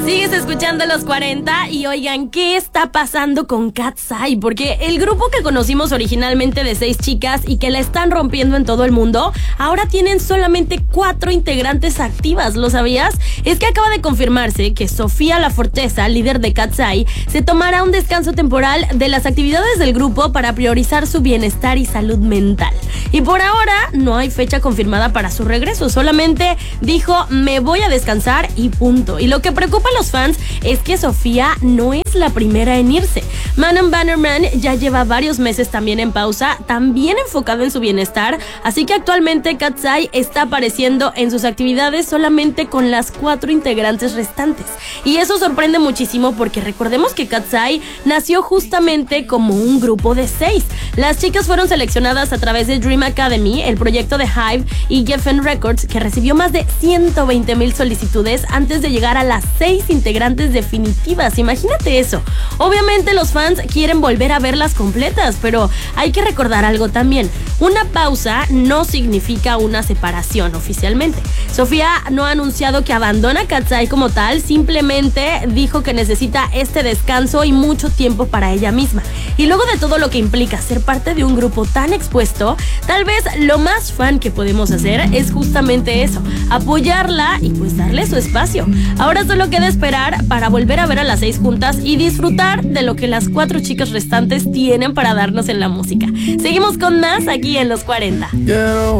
Sigues escuchando Los 40 y oigan, ¿qué está pasando con Katseye? Porque el grupo que conocimos originalmente de 6 chicas y que la están rompiendo en todo el mundo, ahora tienen solamente 4 integrantes activas, ¿lo sabías? Es que acaba de confirmarse que Sofía La Forteza, líder de Katseye, se tomará un descanso temporal de las actividades del grupo para priorizar su bienestar y salud mental. Y por ahora no hay fecha confirmada para su regreso, solamente dijo, me voy a descansar y punto. Y lo que preocupa a los fans es que Sofía no es la primera en irse. Manon Bannerman ya lleva varios meses también en pausa, también enfocado en su bienestar, así que actualmente Katseye está apareciendo en sus actividades solamente con las 4 integrantes restantes. Y eso sorprende muchísimo porque recordemos que Katseye nació justamente como un grupo de 6. Las chicas fueron seleccionadas a través de Dream Academy, el proyecto de Hive y Geffen Records, que recibió más de 120,000 solicitudes antes de llegar a las 6 integrantes definitivas. Imagínate eso. Obviamente los fans quieren volver a verlas completas, pero hay que recordar algo también. Una pausa no significa una separación oficialmente. Sofía no ha anunciado que abandona Katseye como tal, simplemente dijo que necesita este descanso y mucho tiempo para ella misma. Y luego de todo lo que implica ser parte de un grupo tan expuesto, tal vez lo más fan que podemos hacer es justamente eso, apoyarla y pues darle su espacio. Ahora solo queda esperar para volver a ver a las 6 juntas y disfrutar de lo que las 4 chicas restantes tienen para darnos en la música. Seguimos con más aquí en Los 40.